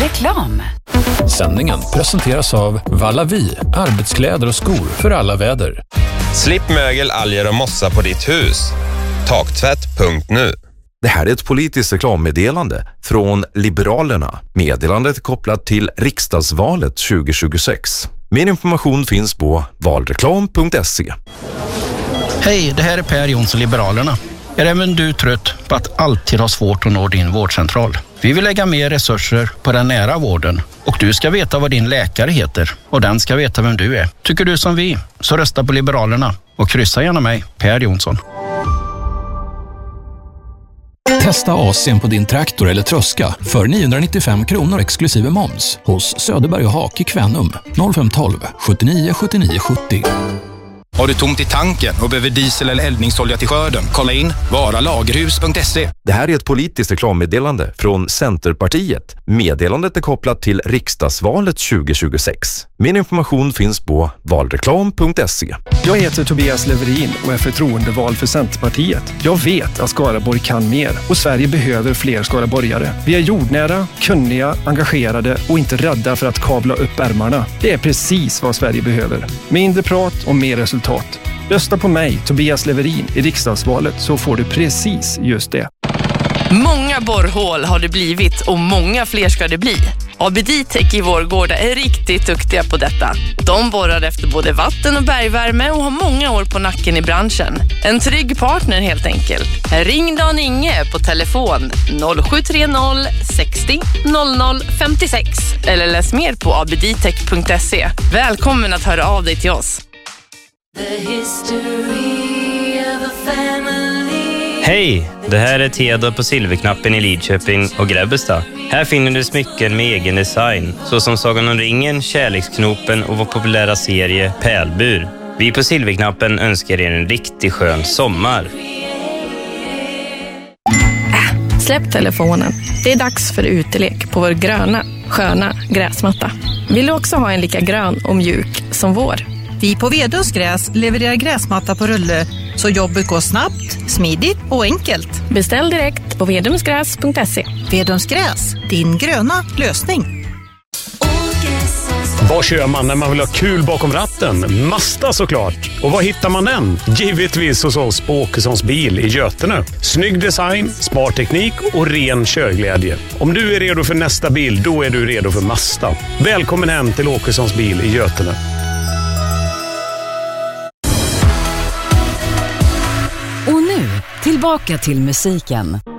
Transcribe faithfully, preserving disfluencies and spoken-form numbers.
Reklam. Sändningen presenteras av Vallavi, arbetskläder och skor för alla väder. Slipp mögel, alger och mossa på ditt hus. Taktvätt punkt nu. Det här är ett politiskt reklammeddelande från Liberalerna. Meddelandet är kopplat till riksdagsvalet tjugo tjugosex. Mer information finns på valreklam punkt se. Hej, det här är Per Jonsson, Liberalerna. Är även du trött på att alltid ha svårt att nå din vårdcentral? Vi vill lägga mer resurser på den nära vården och du ska veta vad din läkare heter och den ska veta vem du är. Tycker du som vi, så rösta på Liberalerna och kryssa gärna mig, Per Jonsson. Testa A C på din traktor eller tröska för niohundranittiofem kronor exklusive moms hos Söderberg och Hake Kvänum noll fem ett två sjuttionio sjuttionio sjuttio. Har du tomt i tanken och behöver diesel eller eldningsolja till skörden? Kolla in varalagerhus punkt se. Det här är ett politiskt reklammeddelande från Centerpartiet. Meddelandet är kopplat till riksdagsvalet tjugo tjugosex. Mer information finns på valreklam punkt se. Jag heter Tobias Leverin och är förtroendevald för Centerpartiet. Jag vet att Skaraborg kan mer och Sverige behöver fler skaraborgare. Vi är jordnära, kunniga, engagerade och inte rädda för att kavla upp ärmarna. Det är precis vad Sverige behöver. Mindre prat och mer resultat. Rösta på mig, Tobias Leverin, i riksdagsvalet så får du precis just det. Många borrhål har det blivit och många fler ska det bli. A B D Tech i Vårgårda är riktigt duktiga på detta. De borrar efter både vatten- och bergvärme och har många år på nacken i branschen. En trygg partner helt enkelt. Ring Dan Inge på telefon noll sju tre noll sextio noll noll femtiosex eller läs mer på a b d tech punkt se. Välkommen att höra av dig till oss. Hej, det här är Theodor på Silverknappen i Lidköping och Grebbestad. Här finner du smycken med egen design, såsom Sagan om ringen, Kärleksknopen och vår populära serie Pärlbur. Vi på Silverknappen önskar er en riktigt skön sommar. Äh, släpp telefonen. Det är dags för utelek på vår gröna, sköna gräsmatta. Vill du också ha en lika grön och mjuk som vår? Vi på Vedums gräs levererar gräsmatta på rulle så jobbet går snabbt, smidigt och enkelt. Beställ direkt på vedumsgräs punkt se. Vedums gräs, din gröna lösning. Vad kör man när man vill ha kul bakom ratten? Mazda såklart. Och var hittar man den? Givetvis hos oss på Åkessons bil i Götene. Snygg design, smart teknik och ren körglädje. Om du är redo för nästa bil, då är du redo för Mazda. Välkommen hem till Åkessons bil i Götene. Och nu, tillbaka till musiken.